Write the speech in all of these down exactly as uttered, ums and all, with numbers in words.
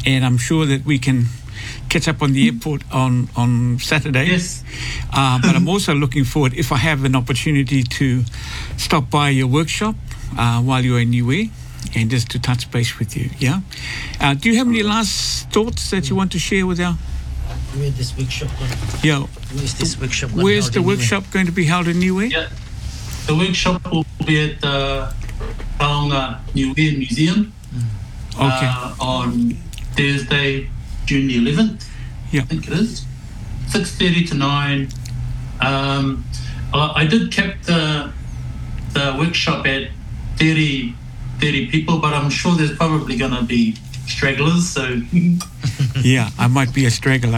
and I'm sure that we can catch up on the airport on, on Saturday. Yes. Uh, but I'm also looking forward, if I have an opportunity, to stop by your workshop uh, while you're in Niue and just to touch base with you. Yeah. Uh, do you have any last thoughts that you want to share with our? Where's this workshop going? Yeah. Where's this workshop going? Where's the workshop going to be held in Niue? Yeah. The workshop will be at the Taonga Niue Museum Okay. uh, on Thursday, June the eleventh. Yeah. I think it is. six thirty to nine. Um, I, I did cap the, the workshop at thirty, thirty people, but I'm sure there's probably going to be stragglers, so... Yeah, I might be a straggler.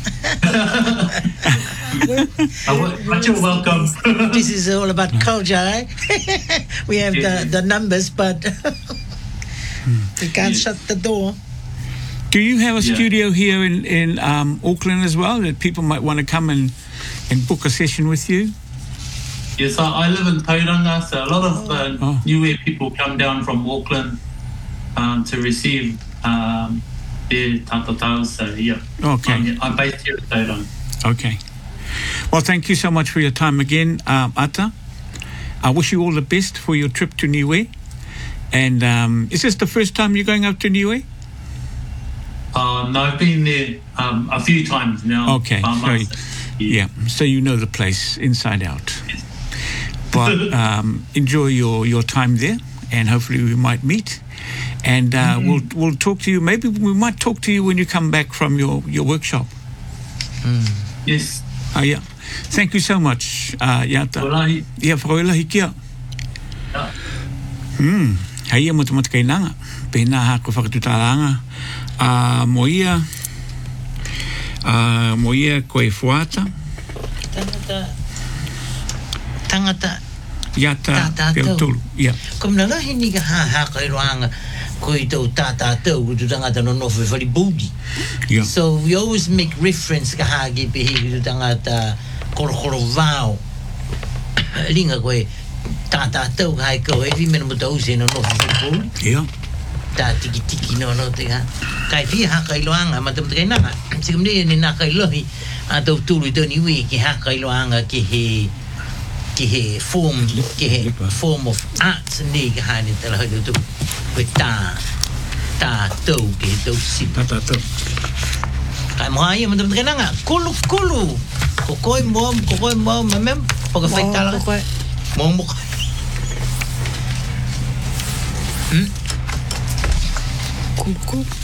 But you're welcome. This is all about culture, eh? We have Yeah. the, the numbers, but we can't Yes. shut the door. Do you have a Yeah. studio here in, in um, Auckland as well that people might want to come and, and book a session with you? Yes, I, I live in Tauranga, so a lot of uh, Oh. Niue people come down from Auckland um, to receive um, their tatatau. So, yeah, Okay. I'm, I'm based here in Tauranga. Okay. Well, thank you so much for your time again, um, Ata. I wish you all the best for your trip to Niue. And um, is this the first time you're going up to Niue? Um, I've been there um, a few times now. Okay, Um, sorry. Yeah, so you know the place inside out. But um, enjoy your, your time there, and hopefully we might meet. And uh, Mm-hmm. we'll we'll talk to you. Maybe we might talk to you when you come back from your, your workshop. Yes. Uh, yeah. Thank you so much, uh, Yata. Walahi. Ia whakawelahi kia. Yeah. Hmm. Hai ia mata mata kainanga. Pena hako whakatutalanga. Uh, mo ia, uh, mo ia koe fuata. Tangata. Tangata. Yata Tātātou. Peotulu. Yeah. Ko mna lahi ni ka ha ha kai roanga ko i tau tātātou ko tu tangata no nofe whari booty. Yeah. So we always make reference ka ha ki pehi ki tu tangata korokoro vāo. Ringa koe tātātou ka hai kau e vi mena mo tau se no nofe whari booty. Yeah. Tā tiki tiki no no te ka. Kai pia ha kai roanga ma te kai nanga. Sikum ne ni nā kai lohi a tau tūru i tau niwi ki ha kai roanga ki he ki he form ki he form of arts ni ka ha ni tala hoi tu koe tā tā tau ki he tau sipa Tātātou. kai moha ia mata kai nanga kulu kulu ko koi mo ko koi mo memem paka fai tala mo mo hmm Kul kul.